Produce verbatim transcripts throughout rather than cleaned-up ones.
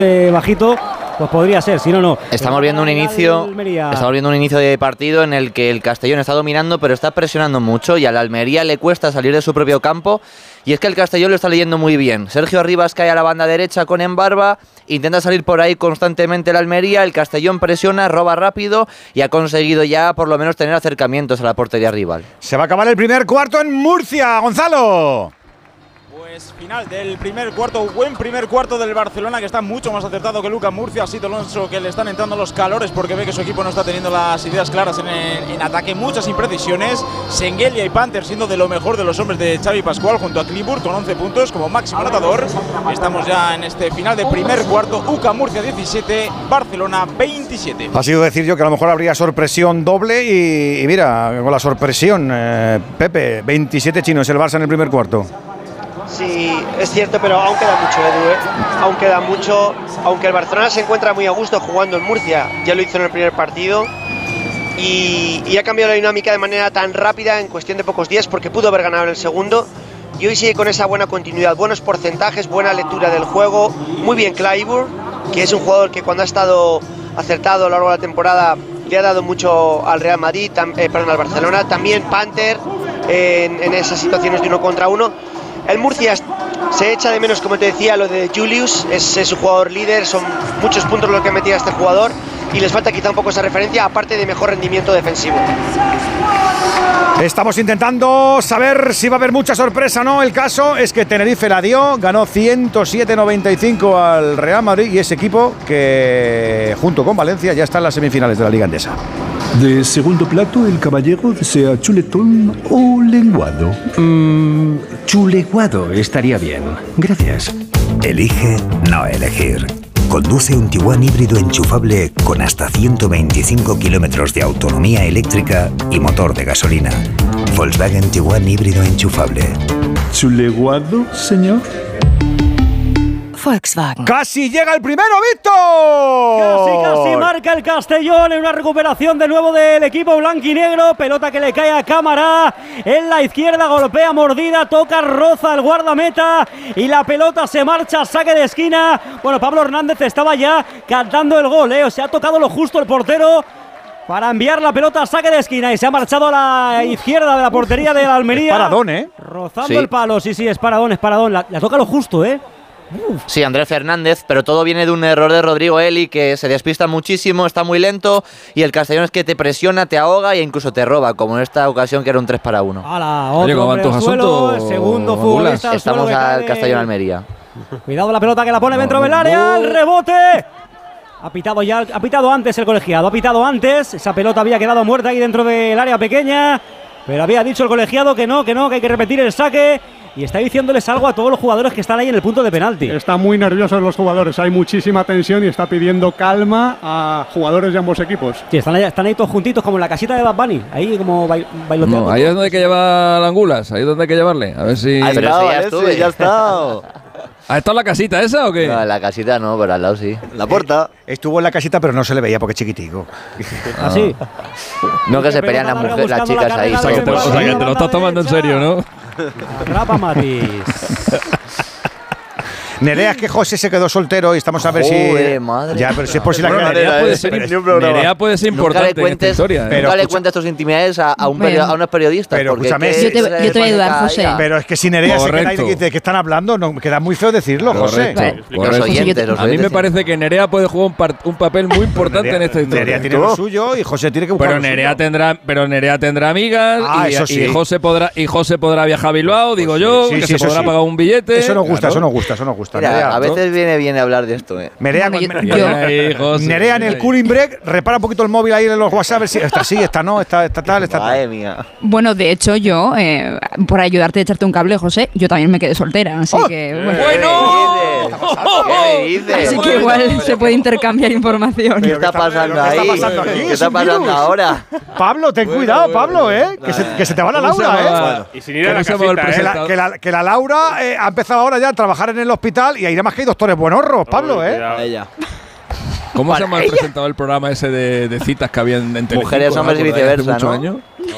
eh, bajito, pues podría ser, si no, no. Estamos viendo un inicio, estamos viendo un inicio de partido en el que el Castellón está dominando, pero está presionando mucho y a la Almería le cuesta salir de su propio campo. Y es que el Castellón lo está leyendo muy bien. Sergio Arribas cae a la banda derecha con Embarba, intenta salir por ahí constantemente la Almería, el Castellón presiona, roba rápido y ha conseguido ya por lo menos tener acercamientos a la portería rival. Se va a acabar el primer cuarto en Murcia, Gonzalo. Pues final del primer cuarto, buen primer cuarto del Barcelona, que está mucho más acertado que Lucas Murcia. Ha sido Alonso que le están entrando los calores porque ve que su equipo no está teniendo las ideas claras en, en ataque, muchas imprecisiones. Sengelia y Panther siendo de lo mejor de los hombres de Xavi Pascual junto a Clipboard con once puntos como máximo anotador. Estamos ya en este final del primer cuarto, U C A Murcia diecisiete, Barcelona veintisiete. Ha sido decir yo que a lo mejor habría sorpresión doble y, y mira, con la sorpresión, eh, Pepe, veintisiete chinos el Barça en el primer cuarto. Sí, es cierto, pero aún queda mucho, Edu, ¿eh? Aún queda mucho, aunque el Barcelona se encuentra muy a gusto jugando en Murcia, ya lo hizo en el primer partido y, y ha cambiado la dinámica de manera tan rápida en cuestión de pocos días porque pudo haber ganado en el segundo y hoy sigue con esa buena continuidad, buenos porcentajes, buena lectura del juego, muy bien Clipboard, que es un jugador que cuando ha estado acertado a lo largo de la temporada le ha dado mucho al Real Madrid, tam, eh, perdón, al Barcelona, también Panther eh, en, en esas situaciones de uno contra uno. El Murcia se echa de menos, como te decía, lo de Julius, es, es su jugador líder, son muchos puntos los que metía este jugador y les falta quizá un poco esa referencia, aparte de mejor rendimiento defensivo. Estamos intentando saber si va a haber mucha sorpresa o no. El caso es que Tenerife la dio, ganó ciento siete noventa y cinco al Real Madrid y ese equipo que junto con Valencia ya está en las semifinales de la Liga Endesa. De segundo plato, el caballero desea chuletón o lenguado. Mm, chuleguado estaría bien. Gracias. Elige no elegir. Conduce un Tiguan híbrido enchufable con hasta ciento veinticinco kilómetros de autonomía eléctrica y motor de gasolina. Volkswagen Tiguan híbrido enchufable. ¿Chuleguado, señor? Volkswagen. ¡Casi llega el primero, Víctor! Casi, casi marca el Castellón en una recuperación de nuevo del equipo blanquinegro. Pelota que le cae a Cámara en la izquierda, golpea mordida, toca, roza el guardameta y la pelota se marcha, saque de esquina. Bueno, Pablo Hernández estaba ya cantando el gol, ¿eh? O sea, ha tocado lo justo el portero para enviar la pelota a saque de esquina y se ha marchado a la izquierda de la portería de la Almería. Es paradón, ¿eh? Rozando sí. el palo, sí, sí, es paradón, es paradón. La, la toca lo justo, ¿eh? Uf. Sí, Andrés Fernández, pero todo viene de un error de Rodrigo Eli, que se despista muchísimo, está muy lento y el Castellón es que te presiona, te ahoga e incluso te roba, como en esta ocasión que era un tres para uno. Ala, otro hombre al suelo, el segundo futbolista al Estamos suelo al cae. Castellón Almería. Cuidado la pelota que la pone dentro del área, el rebote. Ha pitado ya, ha pitado antes el colegiado, ha pitado antes, esa pelota había quedado muerta ahí dentro del área pequeña, pero había dicho el colegiado que no, que no, que hay que repetir el saque. Y está diciéndoles algo a todos los jugadores que están ahí en el punto de penalti. Están muy nerviosos los jugadores, hay muchísima tensión y está pidiendo calma a jugadores de ambos equipos. Sí, están ahí, están ahí todos juntitos como en la casita de Bad Bunny, ahí como bail, bailoteando. No, ahí es donde hay que llevar Angulas, ahí es donde hay que llevarle. A ver si... Ahí está, ya estuve, ya está. ¿Ha estado en la casita esa o qué? No, en la casita no, pero al lado sí. La puerta. Estuvo en la casita, pero no se le veía porque es chiquitico. ¿Ah, sí? No, que se pelean las mujeres, las chicas ahí. O sea, que te, o sea, que te lo estás tomando en serio, ¿no? Atrapa Matis. Nerea, es que José se quedó soltero y estamos a ver Joder, si... madre. Ya, pero si es por si la bueno, Nerea, puede ser, Nerea puede ser importante nunca le cuentes, en esta historia. Nunca Pero le escucha, cuentes tus intimidades a, a, un bueno. perio, a unos periodistas. Pero porque escúchame, es que yo te, yo te voy a ayudar, José. Pero es que si Nerea Correcto. se queda ahí de que, de que están hablando, no, queda muy feo decirlo, José. Correcto. Los Correcto. oyentes, los A mí me oyentes. parece que Nerea puede jugar un, par, un papel muy importante Nerea, en esta historia. Nerea tiene lo suyo y José tiene que buscar Pero lo Nerea suyo. tendrá, pero Nerea tendrá amigas Ah, y, eso sí. y José podrá y José podrá viajar a Bilbao, digo Pues yo, sí, que sí, se eso podrá sí. pagar un billete. Eso nos gusta, Claro. eso nos gusta, eso nos gusta. Mira, Nerea, a veces viene bien hablar de esto. Eh. Nerea, Bueno, yo, yo- Ahí, José, Nerea en el ahí. cooling break, repara un poquito el móvil ahí en los WhatsApp, a ver si esta sí, esta no, esta, esta tal, esta Madre tal. mía. Bueno, de hecho, yo, eh, por ayudarte a echarte un cable, José, yo también me quedé soltera, así ¡Oh! que... Bueno, ¡Bueno! ¿Qué dices? así que igual se puede intercambiar información. ¿Qué está pasando ¿Qué está ahí? pasando aquí? ¿Qué Es está un pasando virus. ahora? Pablo, ten Bueno, cuidado, bueno, Pablo, bueno. ¿eh? Que se, que se te va la ¿Cómo se Laura, ¿eh? llamaba? Y sin ir a la ¿Cómo se llamaba el casita, Que ¿eh? la, que, la, que la Laura eh, ha empezado ahora ya a trabajar en el hospital y ahí nada más que hay doctores buenorros, Pablo, Uy, ¿eh? cuidado. Ella. ¿Cómo se llama el presentador del programa ese de, de citas que había en, en Telecinco? Mujeres, ¿no? hombres y ¿Por ahí hace viceversa, muchos ¿no? años?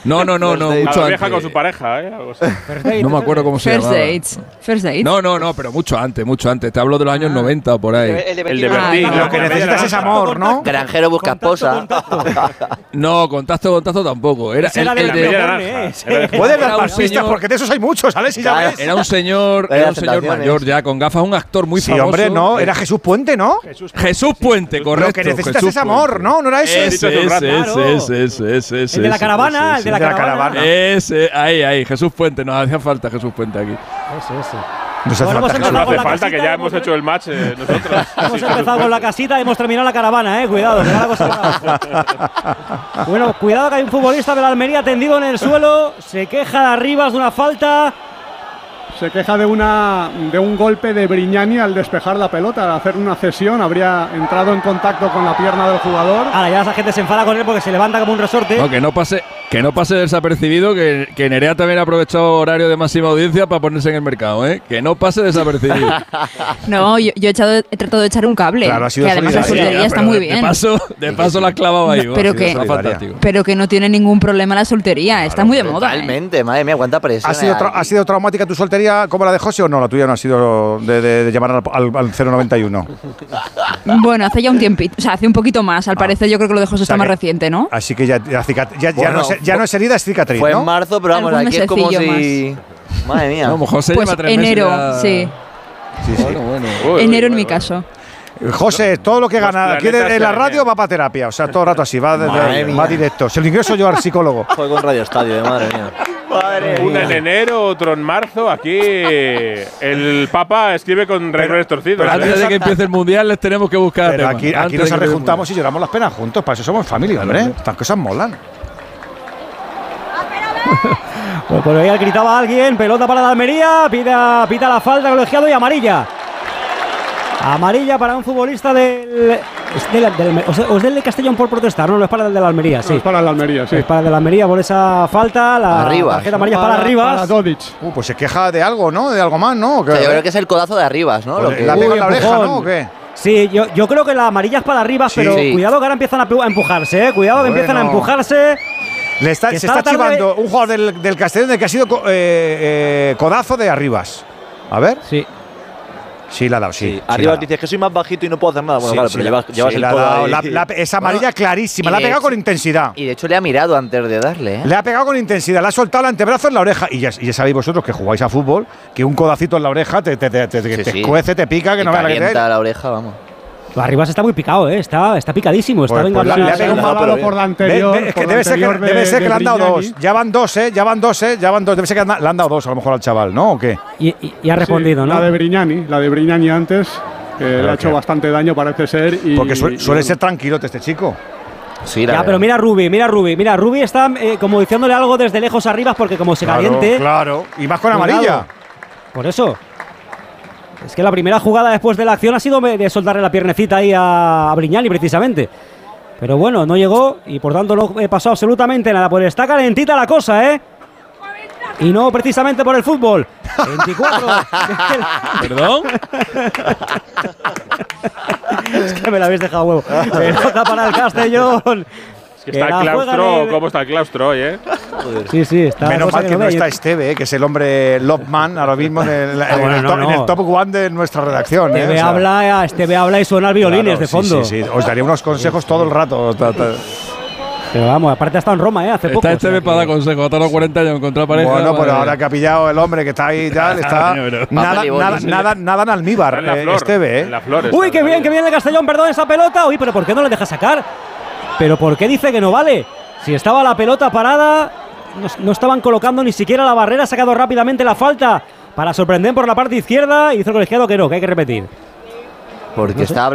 No, no, no, no, mucho vieja antes. con su pareja, ¿eh? Algo así. No me acuerdo cómo se First llamaba. dates. First dates. No, no, no, pero mucho antes, mucho antes. Te hablo de los años noventa o por ahí. El de El de Bertín. Bertín. Ah, Lo que necesitas es amor, ¿no? Granjero busca esposa. No, contacto, contacto tampoco. Era Ese el, era el de de- media Borne, naranja. ¿eh? Era de- Puedes dar Era un más pistas señor- porque de esos hay muchos, ¿sabes? Si ya Claro. ves. Era un señor, Vaya era un señor tentaciones. mayor ya, con gafas, un actor muy Sí, famoso. hombre, no. Era Jesús Puente, ¿no? Jesús Puente, correcto. Lo que necesitas Jesús es amor, Puente. ¿no? ¿No era ese? Ese, Ese, ese, claro. ese, ese, ese, ese, El de la ese, caravana, ese, el de la el de la caravana. caravana. Ese, ahí, ahí, Jesús Puente, nos hacía falta Jesús Puente aquí. Ese, ese. No se hace Bueno, hemos falta Jesús. No empezado hace con la falta, que casita, ya hemos hecho el match eh, nosotros. Hemos empezado con la casita y hemos terminado la caravana, eh. Cuidado, que va la cosa. Bueno, cuidado que hay un futbolista de la Almería tendido en el suelo. Se queja de Arribas de una falta. Se queja de una de un golpe de Brignani al despejar la pelota, al hacer una cesión, habría entrado en contacto con la pierna del jugador. Ahora ya esa gente se enfada con él porque se levanta como un resorte. No, que no pase, que no pase desapercibido, que, que Nerea también ha aprovechado horario de máxima audiencia para ponerse en el mercado, ¿eh? Que no pase desapercibido. No, yo, yo he, echado, he tratado de echar un cable. Claro, ha sido que además la solidaria, soltería está Pero muy de, bien. De paso, de paso la has clavado ahí. No, vos. pero Sí, que- está fantástico. Pero que no tiene ningún problema la soltería. Está muy de moda. ¿eh? Totalmente, madre mía, cuánta presión. ¿Ha sido, tra- ¿Ha sido traumática tu soltería como la de José o no? La tuya no ha sido de, de- de llamar al, al, al cero noventa y uno. Bueno, hace ya un tiempito. O sea, hace un poquito más. Al parecer, yo creo que lo de José O sea está más que- reciente, ¿no? Así que ya, ya, cicat- ya, ya Bueno, no, es, ya no es herida, es cicatriz, Fue ¿no? en marzo, pero vamos, Algún aquí es como mesecillo si. Madre mía. Vamos, José Pues lleva tres enero, meses ya- sí. Sí, sí. Bueno, bueno. Uy, enero uy, en mi uy, caso. José, todo lo que Los gana aquí planetas en la se radio alinean. va para terapia. O sea, todo el rato así, va, de- Madre de- mía. va directo. Si lo ingreso yo al psicólogo. Fue con Radio Estadio, de madre mía. Madre Uno en enero, otro en marzo. Aquí el Papa escribe con renglones torcidos. pero ¿eh? Antes de que empiece el mundial les tenemos que buscar Pero tema. aquí, aquí Antes de nos que empiece el rejuntamos y lloramos las penas juntos. Para eso somos familia, hombre. Estas cosas molan. Pues por ahí gritaba alguien, pelota para la Almería, pita, pita la falta, colegiado y amarilla. Amarilla para un futbolista del, es del, del- o sea, o es del de Castellón por protestar, no, no es para el de la Almería, sí. No, es para la Almería, sí. Es para el de la Almería por esa falta, la Arribas. tarjeta amarilla es para Arribas. Para Dodic. Uh, pues se queja de algo, ¿no? De algo más, ¿no? O sea, yo creo que es el codazo de Arribas, ¿no? Lo Pues que- la pega en la Uy, oreja, empujón. ¿no? ¿O qué? Sí, yo, yo creo que la amarilla es para Arribas, Sí. pero Sí. cuidado que ahora empiezan a, pu- a empujarse, ¿eh? Cuidado que Bueno. empiezan a empujarse. Le está, Que se está está tarde- chivando un jugador del, del Castellón de que ha sido co- eh, eh, codazo de Arribas. A ver. Sí. Sí, la ha dado, sí. sí, Arriba la ha dices que soy más bajito y no puedo hacer nada. Bueno, Sí, claro, sí, pero la- llevas, sí, llevas el le ha codo dado ahí. la- la- esa amarilla clarísima, y la ha de pegado hecho- con intensidad. Y de hecho le ha mirado antes de darle, ¿eh? Le ha pegado con intensidad, le ha soltado el antebrazo en la oreja. Y ya, y ya sabéis vosotros que jugáis a fútbol, que un codacito en la oreja te, te, te, te, Sí, te sí. cuece, te pica, que Y no veas la que te calienta la oreja, vamos. Arribas está muy picado, ¿eh? Está, está picadísimo. Está Pues- venga, pues bla, le bla, ha bla, pegado bla. un Malvado por la anterior. Ve- ve- es que por la debe ser que, anterior de- debe ser de que le han dado Brignani. dos. Ya van dos, ¿eh? Ya van dos, ¿eh? Ya van dos. Debe ser que le han dado dos a lo mejor al chaval, ¿no? ¿O qué? Y, y- y ha respondido, Sí, ¿no? La de Brignani, la de Brignani antes, que le ha hecho que- bastante daño, parece ser. Y, Porque suele, y- suele ser tranquilote este chico. Sí, la Ya, verdad. pero mira a Rubi, mira a Rubi. Mira, Rubi está eh, como diciéndole algo desde lejos a Arribas porque como se Claro, caliente. claro. Y más con Cuidado. amarilla. Por eso. Es que la primera jugada después de la acción ha sido de soltarle la piernecita ahí a, a Brignani, precisamente. Pero bueno, no llegó y por tanto no eh, pasó absolutamente nada. Pues está calentita la cosa, ¿eh? Y no precisamente por el fútbol. veinticuatro. ¿Perdón? Es que me la habéis dejado huevo. Pelota para el Castellón. Es que está la el juega claustro, en el- ¿cómo está el claustro hoy, eh? Sí, sí, está. la Menos cosa mal que no no ve. está Esteve, eh, que es el hombre Lobman ahora mismo en el, en bueno, el no, top, en no. el top one de nuestra redacción. eh, Esteve o sea, habla, Esteve habla y suenan violines claro, de sí, fondo. Sí, sí, os daría unos consejos todo el rato. Ta- ta- Pero vamos, aparte ha estado en Roma, ¿eh? Hace poco. Está o este sea me para dar que- consejos. Ha tardado cuarenta años en encontrar pareja. Bueno, pero madre ahora mía. que ha pillado el hombre que está ahí y tal, está Pero- nada, Papel y boli, nada, sí. nada, nada en almíbar, Está en la eh, flor. Esteve, En ¿eh? la flor Uy, está qué bien, todavía. que viene el Castellón, perdón, esa pelota. Uy, pero ¿por qué no le deja sacar? ¿Pero por qué dice que no vale? Si estaba la pelota parada, no, no estaban colocando ni siquiera la barrera, ha sacado rápidamente la falta para sorprender por la parte izquierda y dice el colegiado que no, que hay que repetir. Porque No sé. está